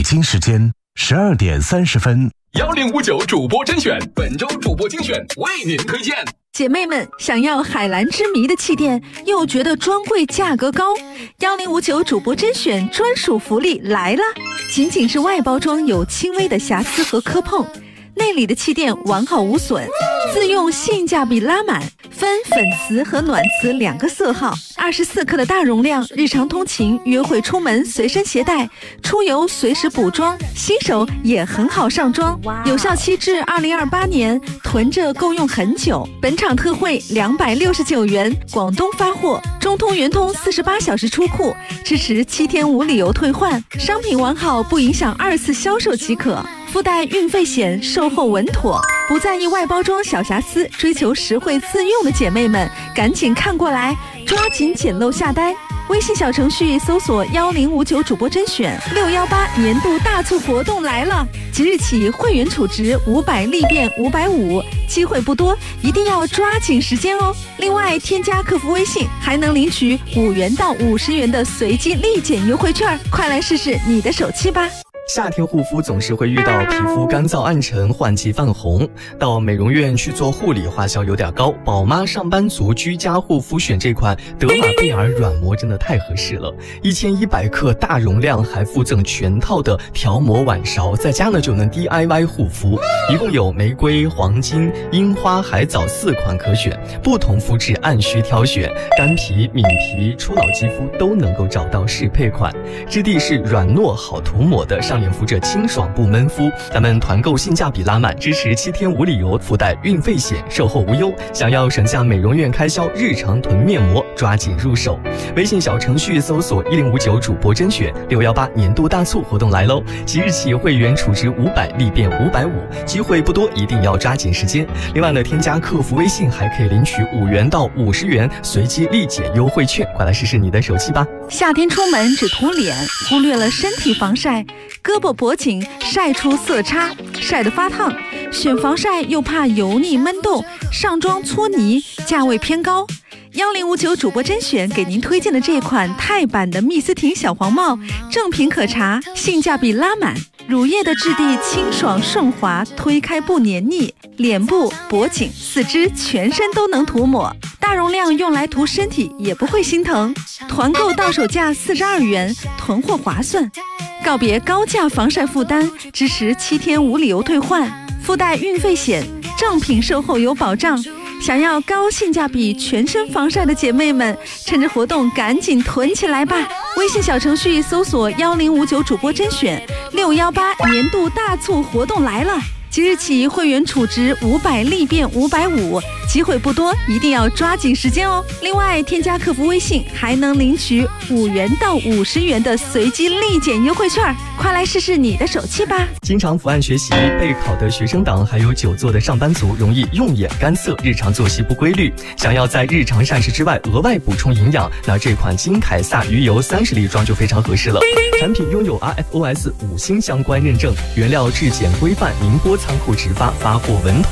京时间12点30分。 1059主播甄选，本周主播精选为您推荐。 姐妹们，想要海蓝之谜的气垫，又觉得专柜价格高，1059主播甄选专属福利来了！仅仅是外包装有轻微的瑕疵和磕碰，内里的气垫完好无损，自用性价比拉满，分粉瓷和暖瓷2个色号，24克的大容量，日常通勤、约会出门随身携带，出游随时补妆，新手也很好上妆。有效期至2028年，囤着够用很久。本场特惠269元，广东发货，中通、圆通48小时出库，支持7天无理由退换，商品完好不影响2次销售即可。附带运费险，售后稳妥，不在意外包装小瑕疵，追求实惠自用的姐妹们，赶紧看过来，抓紧捡漏下单。微信小程序搜索1059主播甄选，618年度大促活动来了！即日起会员储值500立变550，机会不多，一定要抓紧时间哦。另外，添加客服微信还能领取5元到50元的随机立减优惠券，快来试试你的手气吧！ 夏天护肤总是会遇到皮肤干燥暗沉、换季泛红，到美容院去做护理花销有点高。宝妈上班族居家护肤选这款德玛贝尔软膜真的太合适了，1100克大容量，还附赠全套的调膜碗勺，在家呢就能 DIY 护肤。一共有玫瑰、黄金、樱花、海藻4款可选，不同肤质按需挑选，干皮、敏皮、初老肌肤都能够找到适配款，质地是软糯好涂抹的，上脸敷着清爽不闷肤。咱们团购性价比拉满，支持7天无理由，附带运费险，售后无忧。想要省下美容院开销，日常囤面膜，抓紧入手。微信小程序搜索1059主播甄选，618年度大促活动来喽！即日起会员储值500立变550，机会不多，一定要抓紧时间。另外呢，添加客服微信还可以领取5元到50元随机立减优惠券，快来试试你的手气吧！ 夏天出门只涂脸，忽略了身体防晒，胳膊脖颈晒出色差，晒得发烫，选防晒又怕油腻闷痘，上妆搓泥，价位偏高。1059主播甄选给您推荐的这款钛版的蜜丝婷小黄帽，正品可查，性价比拉满，乳液的质地清爽顺滑，推开不黏腻，脸部、脖颈、四肢、全身都能涂抹，大容量用来涂身体也不会心疼。团购到手价42元，囤货划算。告别高价防晒负担，支持7天无理由退换，附带运费险，正品售后有保障。想要高性价比全身防晒的姐妹们，趁着活动赶紧囤起来吧！微信小程序搜索1059主播甄选，618年度大促活动来了！即日起会员储值500立变550，机会不多，一定要抓紧时间哦。另外，添加客服微信还能领取5元到50元的随机立减优惠券，快来试试你的手气吧！ 经常伏案学习、备考的学生党，还有久坐的上班族，容易用眼干涩，日常作息不规律，想要在日常膳食之外额外补充营养，那这款金凯撒鱼油30粒装就非常合适了。产品拥有 RFOS5星相关认证，原料质检规范，宁波仓库直发，发货稳妥。